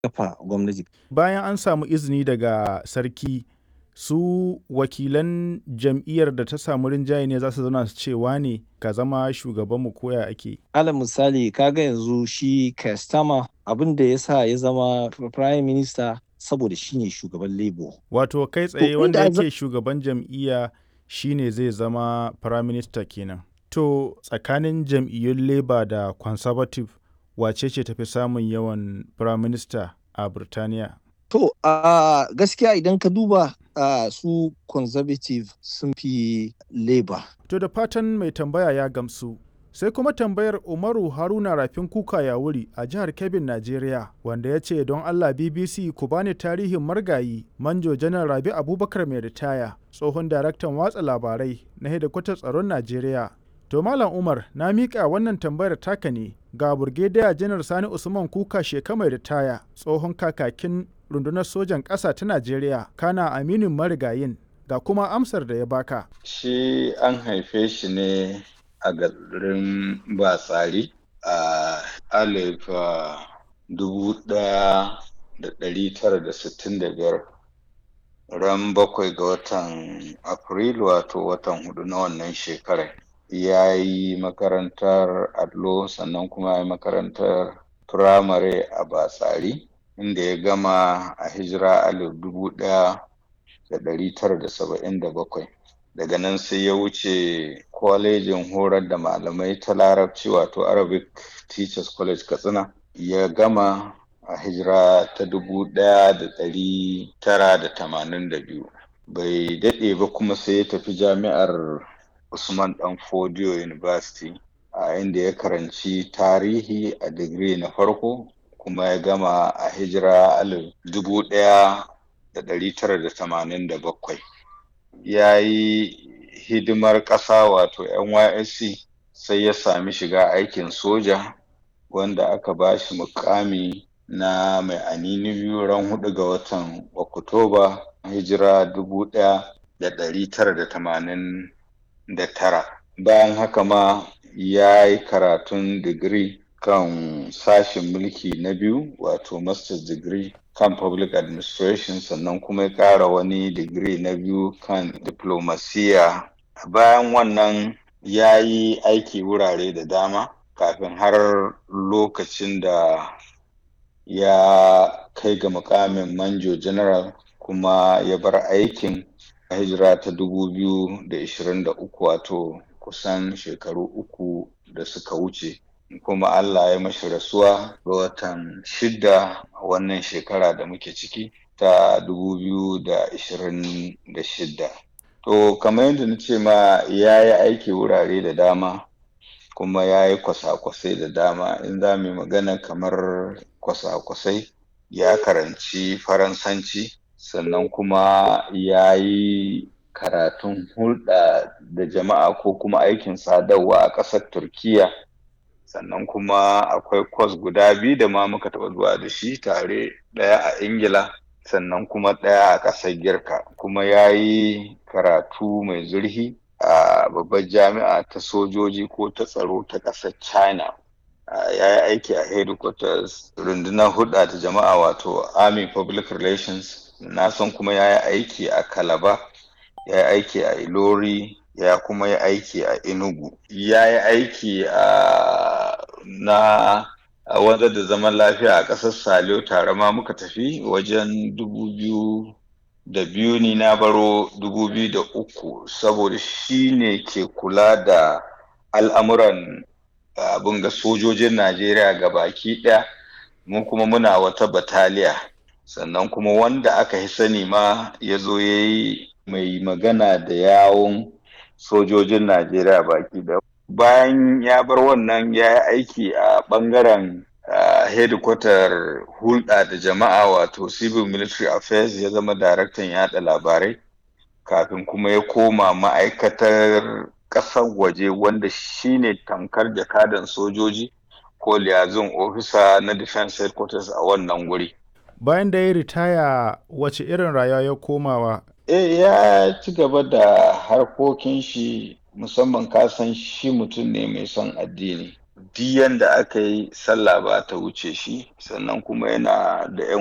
kafa gwamnati. Bayan an samu izini daga sarki, su wakilan jam'iyyar da ta samu rinjaye ne za su zauna su ce wane ka zama shugabanmu ko ya ake. Alal misali kaga yanzu shi Keir Starmer abin da ya sa ya zama Prime Minister saboda shi ne shugaban Labour. Wato kai To tsaye wanda inda yake shugaban jam'iyya shine zai zama Prime Minister kenan. To tsakanin jam'iyyun Labour da Conservative wace ce tafi samun yawan Prime Minister a Birtaniya? To a gaskiya idan ka duba su Conservative sun fi Labour. To da fatan mai tambaya ya gamsu. Sai kuma tambayar Umaru Haruna Rafin Kuka ya wuri a jihar Kebbin, Najeriya, wanda ya ce don Allah BBC ku bani tarihin margayi Manjo Janar Rabi Abubakar mai ritaya, tsohon daraktan watsa labarai na hedikwatar tsaron Najeriya. To Malam Umar na miƙa wannan tambayar taka ne ga Burgediya Janar Sani Usman Kuka Sheka mai ritaya, tsohon kakakin rundunar sojan ƙasa ta Najeriya, kana aminin marigayin, ga kuma amsar da ya baka. Shi an haife shi ne a garin Batsari a 1965 ran 7 ga watan Afrilu wato watan 4 na wannan shekarar. Ya yi makarantar allo sannan kuma ya yi makarantar firamare a Batsari inda ya gama a hijira 1977. Daga nan sai ya wuce kwalejin horar da malamai ta larabci wato Arabic Teachers College Katsina. Ya gama a hijira ta 1982. Bai daɗe ba kuma sai ya tafi jami'ar Usman Dan Fodio University a inda ya karanci tarihi a digiri na farko kuma ya gama a hijira 1987. Ya yi hidimar ƙasa wato NYSC sai ya sami shiga aikin soja wanda aka ba shi mukami na mai anini biyu ran 4 ga watan Oktoba hijira 1989. Bayan haka ma ya yi karatun digiri kan sashen mulki na biyu wato master's degree kan public administration sannan kuma ya ƙara wani digiri na biyu kan diplomasiya. Bayan wannan ya yi aiki wurare da dama kafin har lokacin da ya kai ga mukamin Manjo General kuma ya bar aikin a hijira ta 2023 wato kusan shekaru 3 da suka wuce. Kuma Allah ya mashi rasuwa ga watan 6 wannan shekara da muke ciki ta 2026. To kamar yadda na ce ma ya yi aiki wurare da dama kuma ya yi kwasa-kwasai da dama. In za mu yi magana kamar kwasa-kwasai, ya karanci Faransanci sannan kuma ya yi karatun hulɗa da jama'a ko kuma aikin sadarwa a ƙasar Turkiyya. Sannan kuma akwai kwas guda 2 da ma muka taɓa zuwa da shi tare, ɗaya a Ingila sannan kuma ɗaya a ƙasar Girka. Kuma ya yi karatu mai zurfi a babbar jami'a ta sojoji ko ta tsaro ta ƙasar China. Ya yi aiki a headquarters rundunar hulɗa da jama'a wato Army Public Relations. Na san kuma ya yi aiki a Calabar, ya yi aiki a Ilori, ya kuma yi aiki a Enugu. Ya yi aiki na wanzar da zaman lafiya a ƙasar Saliyo tare ma muka tafi wajen 2002 ni na baro 2003 saboda shi ne ke kula da al'amuran abin ga sojojin Najeriya gabaki ɗaya. Mu kuma muna wata bataliya. Sannan kuma wanda aka yi sani ma ya zo ya yi mai magana da yawun sojojin Najeriya baki ɗaya. Bayan ya bar wannan ya yi aiki a ɓangaren headquarter hulɗa da jama'a wato Civil Military Affairs, ya zama daraktan yaɗa labarai kafin kuma ya koma ma'aikatar ƙasar waje wanda shine tamkar jakadan sojoji ko liaison officer na Defense Headquarters a wannan guri. Bayan da ya ritaya wace irin rayuwa ya komawa? Ya ci gaba da harkokin shi, musamman kasan shi mutum ne mai son addini. duk yanda aka yi sallah ba ta wuce shi, sannan kuma yana da 'yan